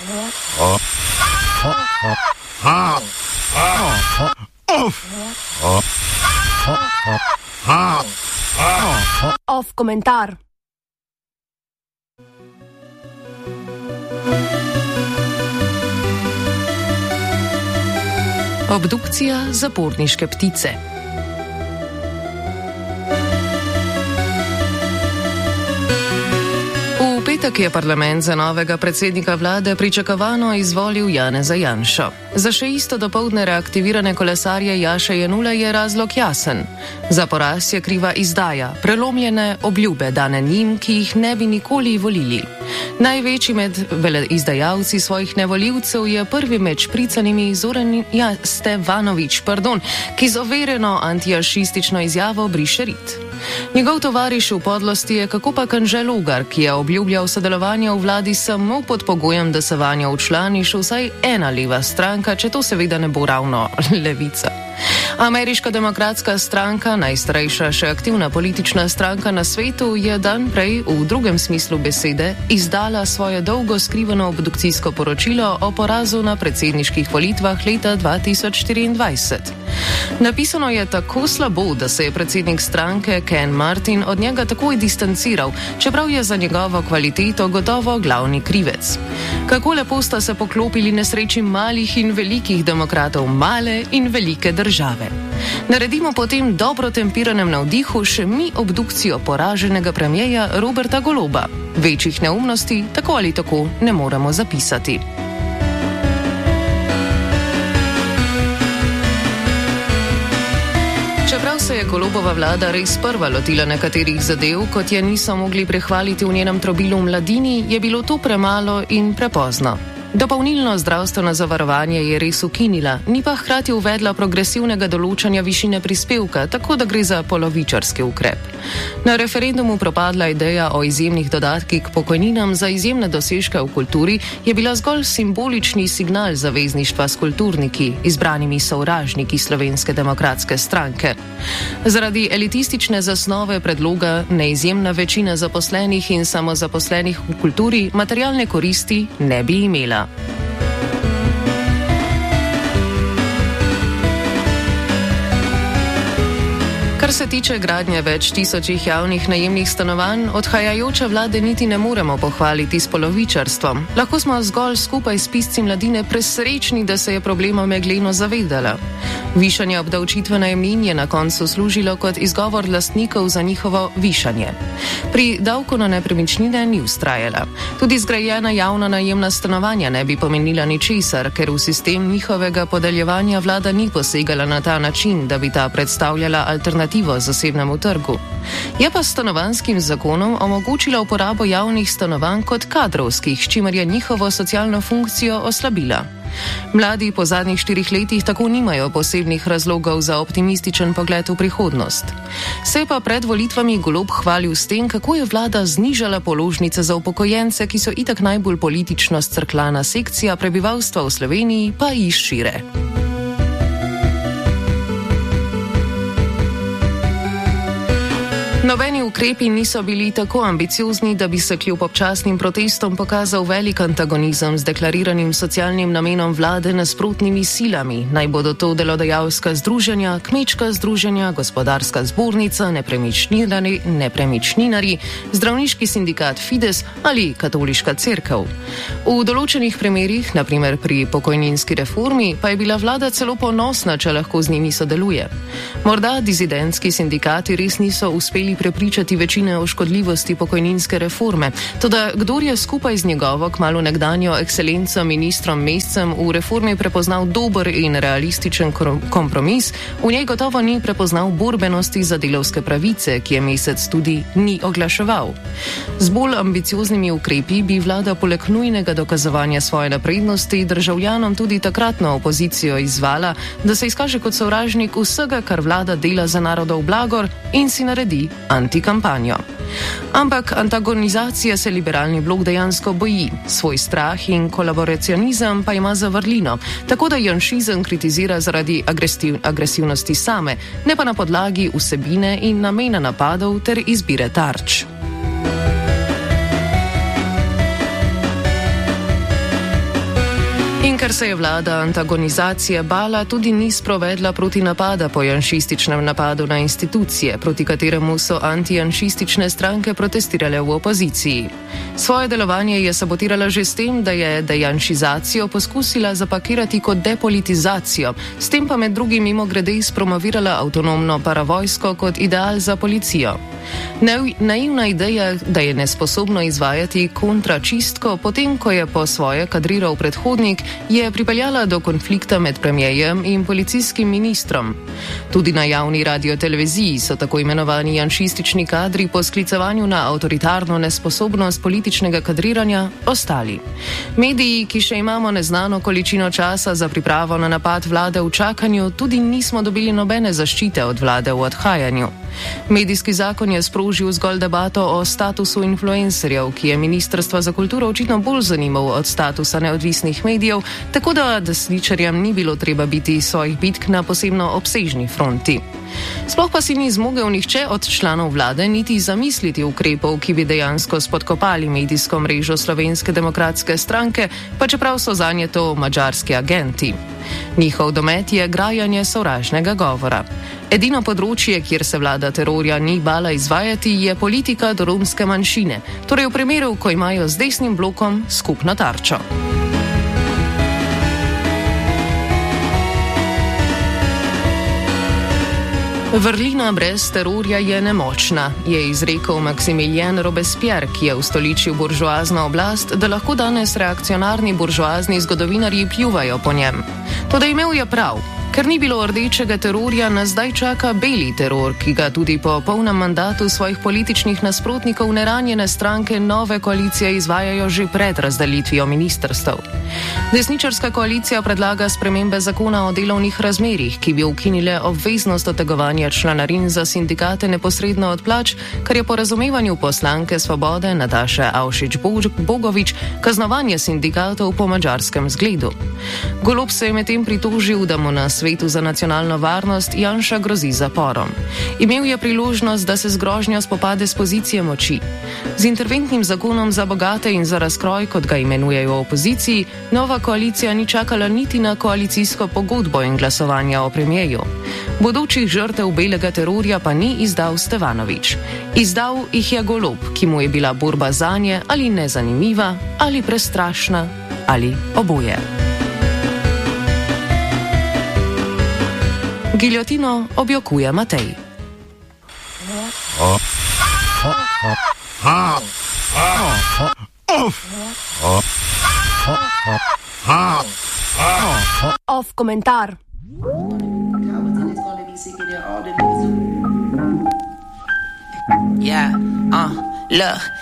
Off komentar. Obdukcija zaporniške ptice. V petek je parlament za novega predsednika vlade pričakovano izvolil Janeza Janšo. Za še isto dopoldne reaktivirane kolesarje Jaše Jenulla je razlog jasen. Za poraz je kriva izdaja, prelomljene obljube dane njim, ki jih ne bi nikoli volili. Največji med veleizdajalci svojih nevoljivcev je prvi med špricanimi Zoran Stevanović, ki z overjeno antijašistično izjavo briše rit. Njegov tovariš v podlosti je kakopak Anže Logar, ki je obljubljal sodelovanje v vladi samo pod pogojem, da se vanjo včlani še vsaj ena leva stranka, če to seveda ne bo ravno levica. Ameriška demokratska stranka, najstarejša še aktivna politična stranka na svetu, je dan prej, v drugem smislu besede, izdala svoje dolgo skrivano obdukcijsko poročilo o porazu na predsedniških volitvah leta 2024. Napisano je tako slabo, da se je predsednik stranke Ken Martin od njega takoj distanciral, čeprav je za njegovo kvaliteto gotovo glavni krivec. Kako lepo sta se poklopili nesreči malih in velikih demokratov male in velike države. Naredimo potem dobro tempiranem navdihu še mi obdukcijo poraženega premierja Roberta Goloba. Večjih neumnosti tako ali tako ne moremo zapisati. Čeprav se je Golobova vlada res prva lotila nekaterih zadev, kot je niso mogli prehvaliti v njenem trobilu Mladini, je bilo to premalo in prepozno. Dopolnilno zdravstveno zavarovanje je res ukinila, ni pa hkrati uvedla progresivnega določanja višine prispevka, tako da gre za polovičarski ukrep. Na referendumu propadla ideja o izjemnih dodatkih k pokojninam za izjemne dosežke v kulturi je bila zgolj simbolični signal zavezništva s kulturniki, izbranimi sovražniki Slovenske demokratske stranke. Zaradi elitistične zasnove predloga neizjemna večina zaposlenih in samozaposlenih v kulturi materialne koristi ne bi imela. Kar se tiče gradnje več tisočih javnih najemnih stanovanj, odhajajoče vlade niti ne moremo pohvaliti s polovičarstvom. Lahko smo zgolj skupaj s pisci Mladine presrečni, da se je problema megleno zavedala. Višanje obdavčitve najemnin je na koncu služilo kot izgovor lastnikov za njihovo višanje. Pri davku na nepremičnine ni vztrajala. Tudi zgrajena javna najemna stanovanja ne bi pomenila ničesar, ker v sistem njihovega podeljevanja vlada ni posegala na ta način, da bi ta predstavljala alternativo zasebnemu trgu. Je pa s stanovanjskim zakonom omogočila uporabo javnih stanovanj kot kadrovskih, s čimer je njihovo socialno funkcijo oslabila. Mladi po zadnjih 4 letih tako nimajo posebnih razlogov za optimističen pogled v prihodnost. Se je pa pred volitvami Golob hvalil s tem, kako je vlada znižala položnice za upokojence, ki so itak najbolj politično scrklana sekcija prebivalstva v Sloveniji, pa jih šire. Nobeni ukrepi niso bili tako ambiciozni, da bi se kljub občasnim protestom pokazal velik antagonizem z deklariranim socialnim namenom vlade nasprotnimi silami, naj bodo to delodajalska združenja, kmečka združenja, gospodarska zbornica, nepremičninarji, zdravniški sindikat Fides ali katoliška cerkev. V določenih primerih, naprimer pri pokojninski reformi, pa je bila vlada celo ponosna, če lahko z njimi sodeluje. Morda dizidentski sindikati res niso uspeli prepričati večine o škodljivosti pokojninske reforme, toda kdor je skupaj z njegovo kmalu nekdanjo ekscelenco ministrom Mescem v reformi prepoznal dober in realističen kompromis, v njej gotovo ni prepoznal borbenosti za delavske pravice, ki je Mesec tudi ni oglaševal. Z bolj ambicioznimi ukrepi bi vlada poleg nujnega dokazovanja svoje naprednosti državljanom tudi takratno opozicijo izzvala, da se izkaže kot sovražnik vsega, kar vlada dela za narodov blagor in si naredi antikampanjo. Ampak antagonizacije se liberalni blok dejansko boji, svoj strah in kolaboracionizem pa ima za vrlino, tako da janšizem kritizira zaradi agresivnosti same, ne pa na podlagi vsebine in namena napadov ter izbire tarč. In ker se je vlada antagonizacije bala, tudi ni sprovedla proti napada po janšističnem napadu na institucije, proti kateremu so antijanšistične stranke protestirale v opoziciji. Svoje delovanje je sabotirala že s tem, da je dejanšizacijo poskusila zapakirati kot depolitizacijo, s tem pa med drugim mimogrede spromovirala avtonomno paravojsko kot ideal za policijo. Naivna ideja, da je nesposobno izvajati kontračistko, potem ko je po svoje kadriral predhodnik, je pripeljala do konflikta med premierjem in policijskim ministrom. Tudi na javni radioteleviziji so tako imenovani janšistični kadri po sklicevanju na avtoritarno nesposobnost političnega kadriranja ostali. Mediji, ki še imamo neznano količino časa za pripravo na napad vlade v čakanju, tudi nismo dobili nobene zaščite od vlade v odhajanju. Medijski zakon je sprožil zgolj debato o statusu influencerjev, ki je Ministrstvo za kulturo očitno bolj zanimal od statusa neodvisnih medijev, tako da desničarjem ni bilo treba biti svojih bitk na posebno obsežni fronti. Sploh pa si ni zmogel nihče od članov vlade niti zamisliti ukrepov, ki bi dejansko spodkopali medijsko mrežo Slovenske demokratske stranke, pa čeprav so zanje to madžarski agenti. Njihov domet je grajanje sovražnega govora. Edino področje, kjer se vlada terorja ni bala izvajati, je politika do romske manjšine, torej v primeru, ko imajo z desnim blokom skupno tarčo. Vrlina brez terorja je nemočna, je izrekel Maximilien Robespierre, ki je ustoličil buržoazno oblast, da lahko danes reakcionarni buržoazni zgodovinarji pljuvajo po njem. Toda imel je prav. Ker ni bilo rdečega terorja, nas zdaj čaka beli teror, ki ga tudi po polnem mandatu svojih političnih nasprotnikov neranjene stranke nove koalicije izvajajo že pred razdelitvijo ministrstev. Desničarska koalicija predlaga spremembe zakona o delovnih razmerjih, ki bi ukinile obveznost odtegovanja članarin za sindikate neposredno od plač, kar je po razumevanju poslanke Svobode Nataše Avšič-Bogovič kaznovanje sindikatov po madžarskem zgledu. Golob se je medtem pritožil, da mu na Svetu za nacionalno varnost Janša grozi zaporom. Imel je priložnost, da se z grožnjo spopade s pozicije moči. Z interventnim zakonom za bogate in za razkroj, kot ga imenujejo v opoziciji, nova koalicija ni čakala niti na koalicijsko pogodbo in glasovanja o premierju. Bodočih žrtev belega terorja pa ni izdal Stevanović. Izdal jih je Golob, ki mu je bila borba zanje ali nezanimiva, ali prestrašna, ali oboje. Giljotino objokuje Matej. Off komentar. Yeah, look.